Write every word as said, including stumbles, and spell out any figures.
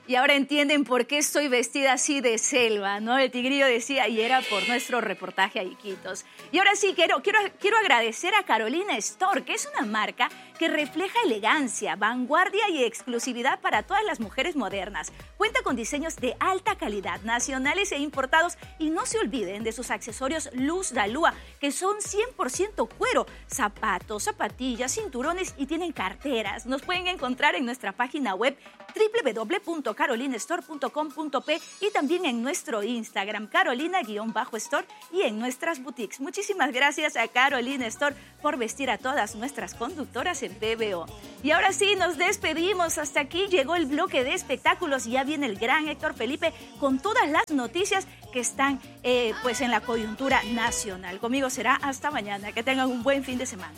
Y ahora entienden por qué estoy vestida así de selva, ¿no? El tigrillo decía, y era por nuestro reportaje a Iquitos. Y ahora sí, quiero, quiero, quiero agradecer a Carolina Store, que es una marca que refleja elegancia, vanguardia y exclusividad para todas las mujeres modernas. Cuenta con diseños de alta calidad, nacionales e importados. Y no se olviden de sus accesorios Luz Dalúa, que son cien por ciento cuero, zapatos, zapatillas, cinturones y tienen carteras. Nos pueden encontrar en nuestra página web doble u doble u doble u punto carolina store punto com punto pe y también en nuestro Instagram, carolina-store, y en nuestras boutiques. Muchísimas gracias a Carolina Store por vestir a todas nuestras conductoras en P B O. Y ahora sí, nos despedimos. Hasta aquí llegó el bloque de espectáculos y ya viene el gran Héctor Felipe con todas las noticias que están eh, pues en la coyuntura nacional. Conmigo será hasta mañana. Que tengan un buen fin de semana.